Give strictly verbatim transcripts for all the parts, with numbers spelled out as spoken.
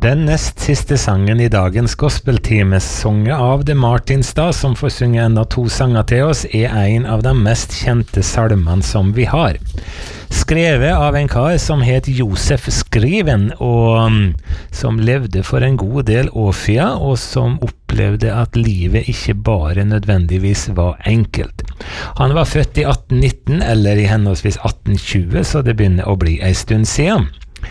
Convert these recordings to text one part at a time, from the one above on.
Den nest siste sangen i dagens gospeltime, sunget av The Martins da, som får synge enda to sanger til oss, er en av de mest kjente salmene som vi har. Skrevet av en kar som het Josef Skriven, og um, som levde for en god del år siden, og som opplevde at livet ikke bare nødvendigvis var enkelt. Han var født i atten nitten, eller i henholdsvis atten tjue, så det begynner å bli en stund siden.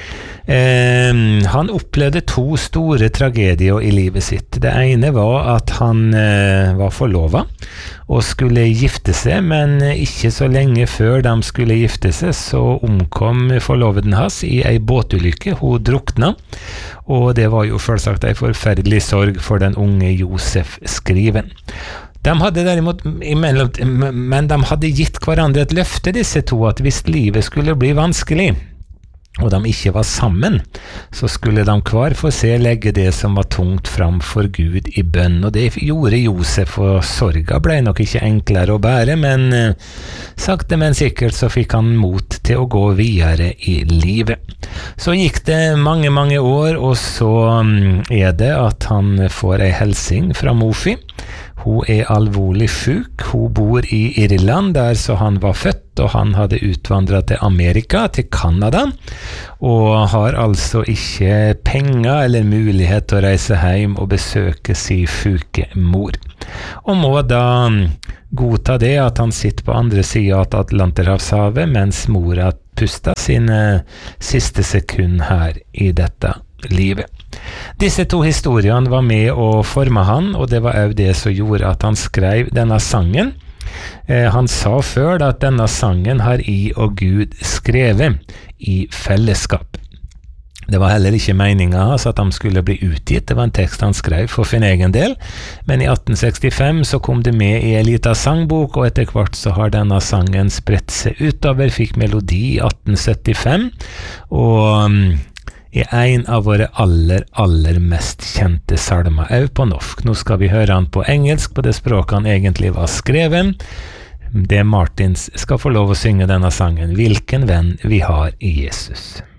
Eh, han opplevde to store tragedier i livet sitt. Det ene var at han eh, var forlovet og skulle gifte seg, men ikke så lenge før de skulle gifte seg, så omkom forloveden hans i en båtulykke. Hun drukna, og det var jo selvsagt en forferdelig sorg for den unge Josef Skriven. De hadde derimot, men de hadde gitt hverandre et løfte, disse to, at hvis livet skulle bli vanskelig, og de ikke var sammen, så skulle de hver for seg legge det som var tungt fram for Gud i bønn. Og det gjorde Josef, og sorga ble nok ikke enklere å bære, men eh, sakte men sikkert så fikk han mot til å gå videre i livet. Så gikk det mange, mange år, og så um, er det at han får ei hilsing fra Mofi. Hun er alvorlig syk. Hun bor i Irland, der så han var født, og han hadde utvandret til Amerika, til Kanada, og har altså ikke penger eller mulighet til å reise hjem og besøke sin syke mor. Og må da godta det at han sitter på andre siden av Atlanterhavshavet, mens mora puster sine siste sekund her i dette livet. Disse to historiene var med å forme han, og det var også det som gjorde at han skrev denne sangen. Eh, han sa før at denne sangen har I og Gud skrevet i fellesskap. Det var heller ikke meningen altså, at de skulle bli utgitt. Det var en tekst han skrev for sin egen del, men i atten sekstifem så kom det med i en liten sangbok, og etter hvert så har denne sangen spredt seg utover, fikk melodi i atten syttifem, og um, er en av våre aller, aller mest kjente salmer, også på norsk. Nå skal vi høre han på engelsk, på det språket han egentlig var skrevet. Det Martins skal få lov å synge denne sangen, Hvilken venn vi har i Jesus.